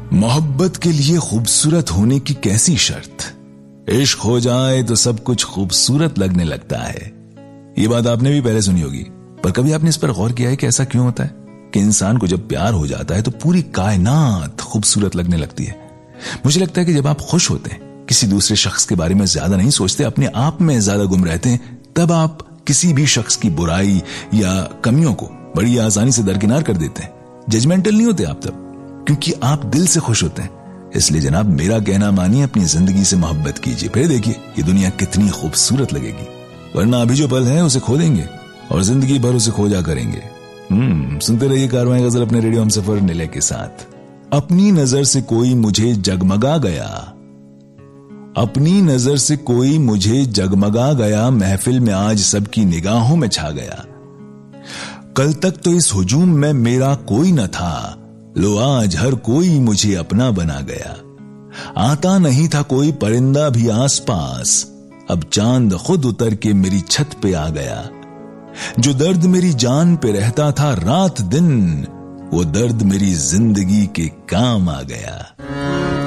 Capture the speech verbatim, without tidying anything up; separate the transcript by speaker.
Speaker 1: मोहब्बत के लिए खूबसूरत होने की कैसी शर्त, इश्क हो जाए तो सब कुछ खूबसूरत लगने लगता है। ये बात आपने भी पहले सुनी होगी, पर कभी आपने इस पर गौर किया है कि ऐसा क्यों होता है कि इंसान को जब प्यार हो जाता है तो पूरी कायनात खूबसूरत लगने लगती है। मुझे लगता है कि जब आप खुश होते हैं, किसी दूसरे शख्स के बारे में ज्यादा नहीं सोचते, अपने आप में ज्यादा गुम रहते हैं, तब आप किसी भी शख्स की बुराई या कमियों को बड़ी आसानी से दरकिनार कर देते हैं। जजमेंटल नहीं होते आप तब, क्योंकि आप दिल से खुश होते हैं। इसलिए जनाब, मेरा कहना मानिए, अपनी जिंदगी से मोहब्बत कीजिए, फिर देखिए ये दुनिया कितनी खूबसूरत लगेगी। वरना अभी जो पल है उसे खो देंगे और जिंदगी भर उसे खोजा करेंगे। हम्म सुनते रहिए कारवां गजल अपने रेडियो हमसफर निलय के साथ। अपनी नजर से कोई मुझे जगमगा गया, अपनी नजर से कोई मुझे जगमगा गया, महफिल में आज सबकी निगाहों में छा गया। कल तक तो इस हुजूम में मेरा कोई न था, लो आज हर कोई मुझे अपना बना गया। आता नहीं था कोई परिंदा भी आसपास, अब चांद खुद उतर के मेरी छत पे आ गया। जो दर्द मेरी जान पे रहता था रात दिन, वो दर्द मेरी जिंदगी के काम आ गया।